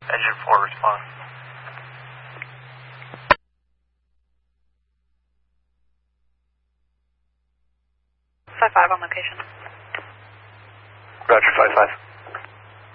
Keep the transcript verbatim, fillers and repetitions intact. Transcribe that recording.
Engine four, respond. five five on location. Roger, five five.